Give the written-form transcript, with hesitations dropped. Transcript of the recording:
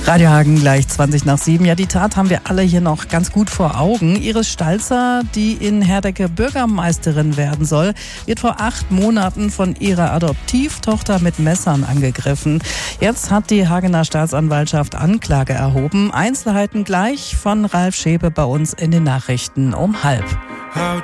Radio Hagen gleich 7:20. Ja, die Tat haben wir alle hier noch ganz gut vor Augen. Iris Stalzer, die in Herdecke Bürgermeisterin werden soll, wird vor 8 Monaten von ihrer Adoptivtochter mit Messern angegriffen. Jetzt hat die Hagener Staatsanwaltschaft Anklage erhoben. Einzelheiten gleich von Ralf Schäpe bei uns in den Nachrichten um 12:30.